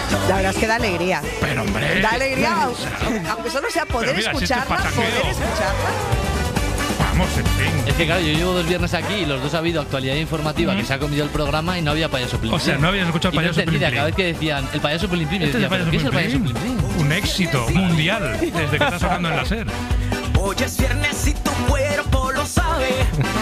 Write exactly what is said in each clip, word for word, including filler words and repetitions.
La verdad es que da alegría. Pero hombre. Da alegría, aunque, aunque solo sea poder mira, escucharla, si poder escucharla. Vamos, en fin. Es que claro, yo llevo dos viernes aquí y los dos ha habido actualidad informativa, mm. que se ha comido el programa y no había payaso Plim Plim. O sea, no habías escuchado el payaso Plim Plim. Cada vez que decían el payaso Plim Plim, yo ¿Este decía, ¿pero qué es el payaso Plim Plim? Un éxito mundial desde que está sonando en la SER. Hoy es viernes y tu cuerpo lo sabe.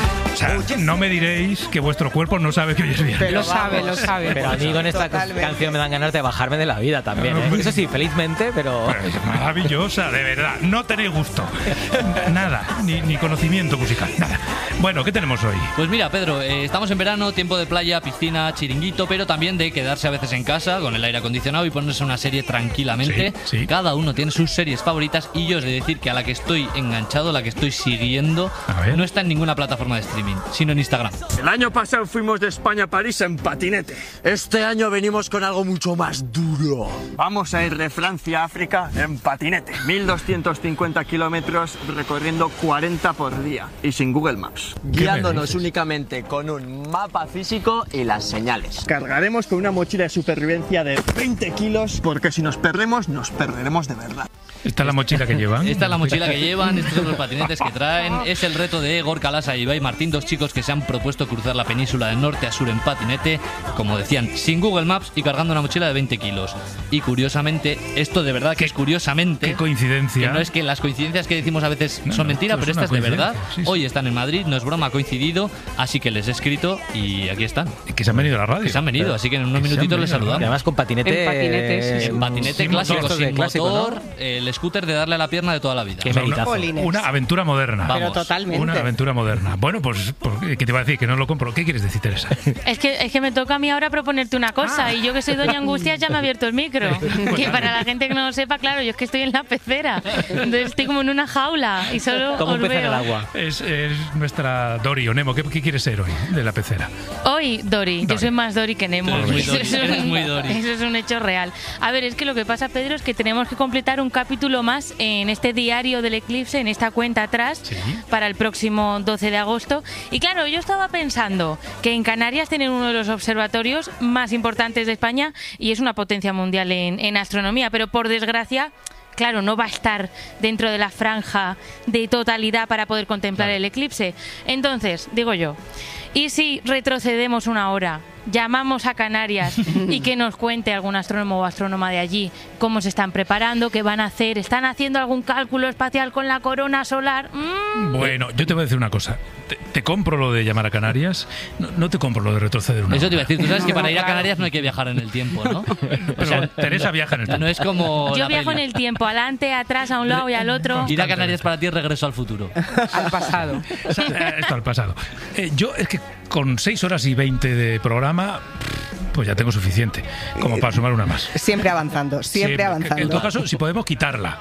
O sea, no me diréis que vuestro cuerpo no sabe que hoy es viernes. Pero lo sabe, lo sabe. Pero a mí con esta Totalmente. canción me dan ganas de bajarme de la vida también, ¿eh? Eso sí, felizmente, pero... Pues es maravillosa, de verdad. No tenéis gusto. Nada, ni, ni conocimiento musical, nada. Bueno, ¿qué tenemos hoy? Pues mira, Pedro, eh, estamos en verano, tiempo de playa, piscina, chiringuito, pero también de quedarse a veces en casa con el aire acondicionado y ponerse una serie tranquilamente. Sí, sí. Cada uno tiene sus series favoritas y yo os he de decir que a la que estoy enganchado, la que estoy siguiendo, no está en ninguna plataforma de streaming, sino en Instagram. El año pasado fuimos de España a París en patinete. Este año venimos con algo mucho más duro. Vamos a ir de Francia a África en patinete. mil doscientos cincuenta kilómetros recorriendo cuarenta por día y sin Google Maps. Guiándonos únicamente con un mapa físico y las señales. Cargaremos con una mochila de supervivencia de veinte kilos porque si nos perdemos, nos perderemos de verdad. ¿Esta es la mochila que llevan? Esta es la mochila que llevan, estos son los patinetes que traen. Es el reto de Gorka Lasa y Ibai Martín, dos chicos que se han propuesto cruzar la península de norte a sur en patinete, como decían, sin Google Maps y cargando una mochila de veinte kilos. Y curiosamente, esto de verdad que es curiosamente... ¡Qué coincidencia! Que no es que las coincidencias que decimos a veces no, son no, mentira, pero esta es de verdad. Sí, sí. Hoy están en Madrid, no es broma, ha coincidido, así que les he escrito y aquí están. Que se han venido a la radio. Que se han venido, así que en unos minutitos les saludamos. Y además con patinete... En patinete, sí, sí. En patinete sin clásico, motor, sin clásico, motor, ¿no? el scooter de darle a la pierna de toda la vida. Qué O sea, una, meditazo. una aventura moderna. Vamos. Pero totalmente. Una aventura moderna. Bueno, pues, pues, ¿qué te iba a decir? Que no lo compro. ¿Qué quieres decir, Teresa? Es que, es que me toca a mí ahora proponerte una cosa Ah. y yo que soy doña Angustias ya me he abierto el micro. Que para la gente que no lo sepa, claro, yo es que estoy en la pecera. Entonces estoy como en una jaula y solo Como os un pez en veo. el agua. Es, es nuestra Dori o Nemo. ¿Qué, qué quieres ser hoy de la pecera? Hoy, Dori. Dori. Yo soy más Dori que Nemo. Eres muy Eso Dori, es eres un- muy Dori. Eso es un hecho real. A ver, es que lo que pasa, Pedro, es que tenemos que completar un capítulo más en este diario del eclipse, en esta cuenta atrás, Sí. para el próximo doce de agosto. Y claro, yo estaba pensando que en Canarias tienen uno de los observatorios más importantes de España y es una potencia mundial en, en astronomía, pero por desgracia... Claro, no va a estar dentro de la franja de totalidad para poder contemplar el eclipse. Entonces, digo yo, ¿y si retrocedemos una hora, llamamos a Canarias y que nos cuente algún astrónomo o astrónoma de allí cómo se están preparando, qué van a hacer? ¿Están haciendo algún cálculo espacial con la corona solar? Mm. Bueno, yo te voy a decir una cosa. Te, te compro lo de llamar a Canarias, no, no te compro lo de retroceder una Eso te iba hora. a decir, tú sabes que para ir a Canarias no hay que viajar en el tiempo, ¿no? Pero Teresa viaja en el tiempo. No es como Yo la viajo en peli. el tiempo, adelante, atrás, a un lado y al otro. Ir a Canarias para ti es regreso al futuro. Al pasado. Eh, Esto al pasado. Eh, yo es que con seis horas y veinte de programa, pues ya tengo suficiente, como para sumar una más. Siempre avanzando, siempre Sí, avanzando. En todo caso, si podemos quitarla.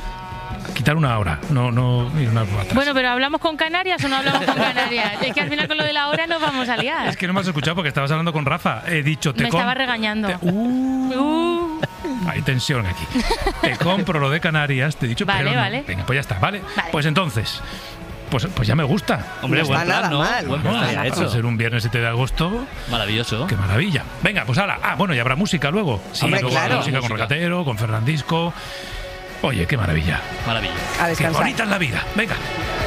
Quitar una hora, no, no ir una hora atrás. Bueno, pero ¿hablamos con Canarias o no hablamos con Canarias? Es que al final con lo de la hora nos vamos a liar. Es que no me has escuchado porque estabas hablando con Rafa. He dicho, te Me com- estaba regañando. te- Uh, Uh. hay tensión aquí. Te compro lo de Canarias, te he dicho, Vale, pero no. vale. Venga, pues ya está, ¿vale? Vale. Pues entonces, pues, pues ya me gusta. Hombre, No buen está plan, nada ¿no? mal. Buen Bueno, plan. está para hecho. ser un viernes siete de agosto, Maravilloso. qué maravilla. Venga, pues ahora. Ah, bueno, y habrá música luego. Sí, Hombre, luego claro. habrá música con Música. Recatero, con Fernandisco. Oye, qué maravilla. A Maravilla. Qué descansar. bonita es la vida. Venga.